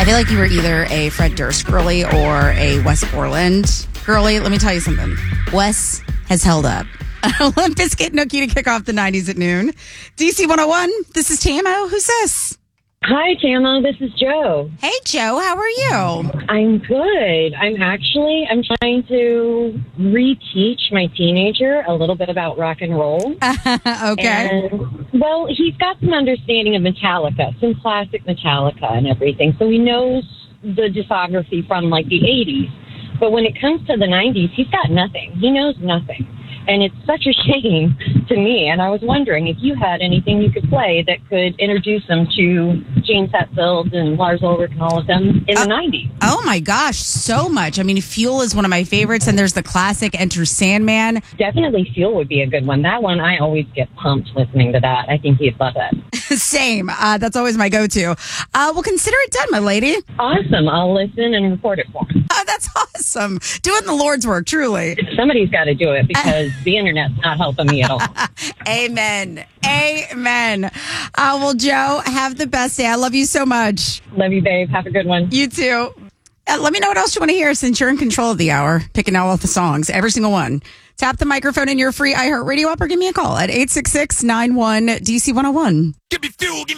feel like you were either a Fred Durst girly or a Wes Borland girly. Let me tell you something. Wes has held up. Limp Bizkit, Nookie to kick off the 90s at noon. DC 101, this is Tamo. Who's this? Hi, Tama. This is Joe. Hey, Joe. How are you? I'm good. I'm trying to reteach my teenager a little bit about rock and roll. Okay. And, well, he's got some understanding of Metallica, some classic Metallica and everything. So he knows the discography from, like, the 80s. But when it comes to the 90s, he's got nothing. He knows nothing. And it's such a shame to me. And I was wondering if you had anything you could play that could introduce them to James Hetfield and Lars Ulrich and all of them in the 90s. Oh, my gosh. So much. I mean, Fuel is one of my favorites. And there's the classic Enter Sandman. Definitely Fuel would be a good one. That one, I always get pumped listening to that. I think he'd love it. Same. That's always my go-to. Well, consider it done, my lady. Awesome. I'll listen and report it for him. That's awesome. Doing the Lord's work, truly. Somebody's got to do it because the internet's not helping me at all. Amen. Amen. Well, Joe, have the best day. I love you so much. Love you, babe. Have a good one. You too. Let me know what else you want to hear since you're in control of the hour, picking out all the songs, every single one. Tap the microphone in your free iHeartRadio app or give me a call at 866-91-DC101. Give me fuel, give